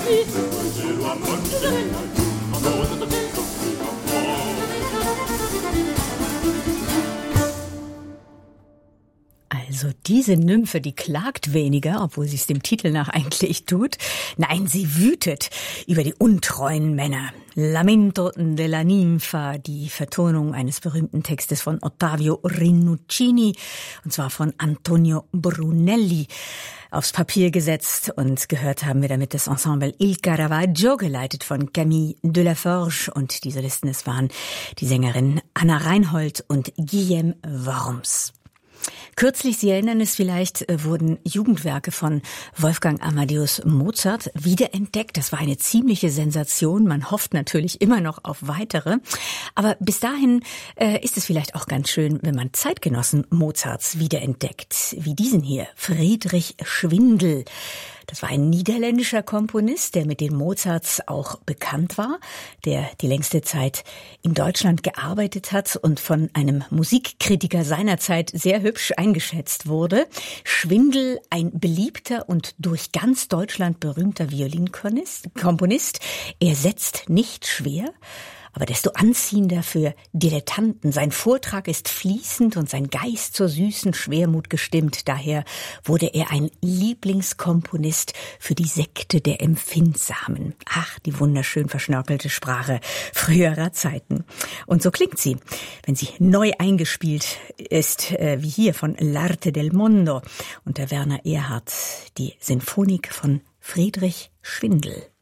Also diese Nymphe, die klagt weniger, obwohl sie es dem Titel nach eigentlich tut. Nein, sie wütet über die untreuen Männer. Lamento della Ninfa, die Vertonung eines berühmten Textes von Ottavio Rinuccini, und zwar von Antonio Brunelli, aufs Papier gesetzt, und gehört haben wir damit das Ensemble Il Caravaggio, geleitet von Camille Delaforge, und die Solisten, es waren die Sängerin Anna Reinhold und Guillaume Worms. Kürzlich, Sie erinnern es vielleicht, wurden Jugendwerke von Wolfgang Amadeus Mozart wiederentdeckt. Das war eine ziemliche Sensation. Man hofft natürlich immer noch auf weitere. Aber bis dahin ist es vielleicht auch ganz schön, wenn man Zeitgenossen Mozarts wiederentdeckt. Wie diesen hier, Friedrich Schwindel. Das war ein niederländischer Komponist, der mit den Mozarts auch bekannt war, der die längste Zeit in Deutschland gearbeitet hat und von einem Musikkritiker seinerzeit sehr hübsch eingeschätzt wurde. Schwindel, ein beliebter und durch ganz Deutschland berühmter Violinkomponist. Er setzt nicht schwer, aber desto anziehender für Dilettanten. Sein Vortrag ist fließend und sein Geist zur süßen Schwermut gestimmt. Daher wurde er ein Lieblingskomponist für die Sekte der Empfindsamen. Ach, die wunderschön verschnörkelte Sprache früherer Zeiten. Und so klingt sie, wenn sie neu eingespielt ist, wie hier von L'Arte del Mondo unter Werner Erhard, die Sinfonik von Friedrich Schwindel.